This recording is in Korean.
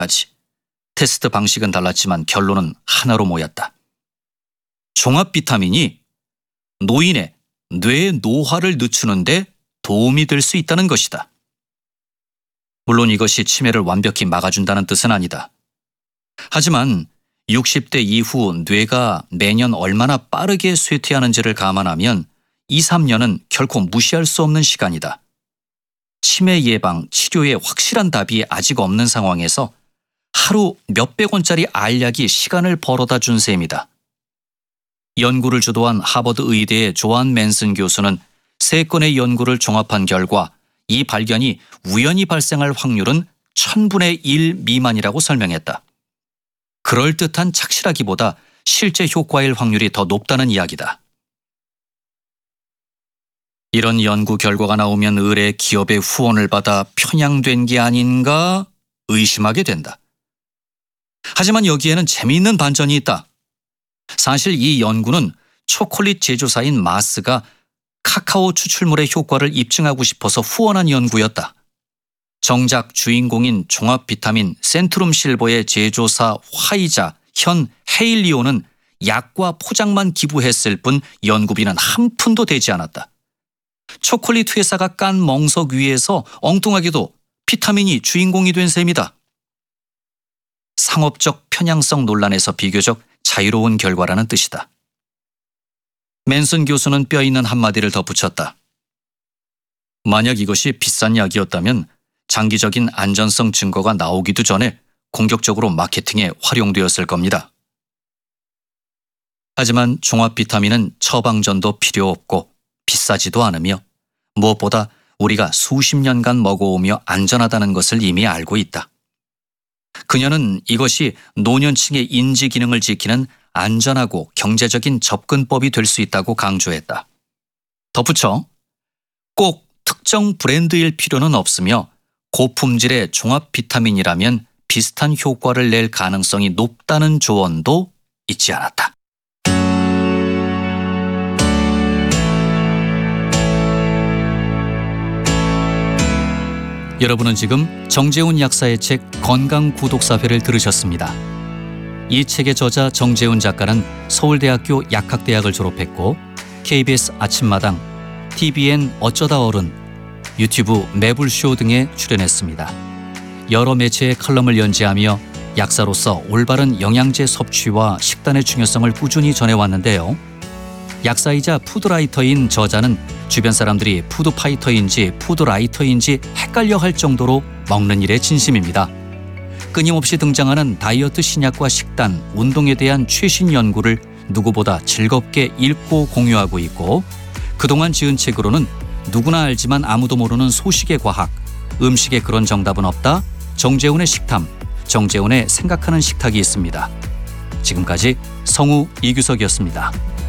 테스트 방식은 달랐지만 결론은 하나로 모였다. 종합 비타민이 노인의 뇌 노화를 늦추는데 도움이 될 수 있다는 것이다. 물론 이것이 치매를 완벽히 막아준다는 뜻은 아니다. 하지만 60대 이후 뇌가 매년 얼마나 빠르게 쇠퇴하는지를 감안하면 2, 3년은 결코 무시할 수 없는 시간이다. 치매 예방, 치료에 확실한 답이 아직 없는 상황에서 하루 몇백 원짜리 알약이 시간을 벌어다 준 셈이다. 연구를 주도한 하버드 의대의 조안 맨슨 교수는 3건의 연구를 종합한 결과 이 발견이 우연히 발생할 확률은 1000분의 1 미만이라고 설명했다. 그럴듯한 착실하기보다 실제 효과일 확률이 더 높다는 이야기다. 이런 연구 결과가 나오면 의뢰 기업의 후원을 받아 편향된 게 아닌가 의심하게 된다. 하지만 여기에는 재미있는 반전이 있다. 사실 이 연구는 초콜릿 제조사인 마스가 카카오 추출물의 효과를 입증하고 싶어서 후원한 연구였다. 정작 주인공인 종합 비타민 센트룸 실버의 제조사 화이자 현 헤일리오는 약과 포장만 기부했을 뿐 연구비는 한 푼도 되지 않았다. 초콜릿 회사가 깐 멍석 위에서 엉뚱하게도 비타민이 주인공이 된 셈이다. 상업적 편향성 논란에서 비교적 자유로운 결과라는 뜻이다. 맨슨 교수는 뼈 있는 한마디를 덧붙였다. 만약 이것이 비싼 약이었다면 장기적인 안전성 증거가 나오기도 전에 공격적으로 마케팅에 활용되었을 겁니다. 하지만 종합 비타민은 처방전도 필요 없고 비싸지도 않으며 무엇보다 우리가 수십 년간 먹어오며 안전하다는 것을 이미 알고 있다. 그녀는 이것이 노년층의 인지 기능을 지키는 안전하고 경제적인 접근법이 될 수 있다고 강조했다. 덧붙여 꼭 특정 브랜드일 필요는 없으며 고품질의 종합 비타민이라면 비슷한 효과를 낼 가능성이 높다는 조언도 잊지 않았다. 여러분은 지금 정재훈 약사의 책 건강 구독사회를 들으셨습니다. 이 책의 저자 정재훈 작가는 서울대학교 약학대학을 졸업했고 KBS 아침마당, TVN 어쩌다 어른, 유튜브 매불쇼 등에 출연했습니다. 여러 매체의 칼럼을 연재하며 약사로서 올바른 영양제 섭취와 식단의 중요성을 꾸준히 전해왔는데요. 약사이자 푸드라이터인 저자는 주변 사람들이 푸드파이터인지 푸드라이터인지 헷갈려 할 정도로 먹는 일에 진심입니다. 끊임없이 등장하는 다이어트 신약과 식단, 운동에 대한 최신 연구를 누구보다 즐겁게 읽고 공유하고 있고 그동안 지은 책으로는 누구나 알지만 아무도 모르는 소식의 과학, 음식에 그런 정답은 없다, 정재훈의 식탐, 정재훈의 생각하는 식탁이 있습니다. 지금까지 성우 이규석이었습니다.